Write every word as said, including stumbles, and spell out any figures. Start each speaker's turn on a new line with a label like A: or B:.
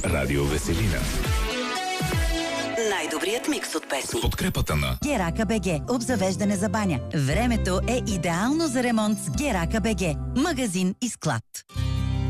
A: Радио Веселина.
B: Най-добрият микс от песни.
A: С подкрепата на
C: Герака БГ. Обзавеждане за баня. Времето е идеално за ремонт с Герака БГ. Магазин и склад.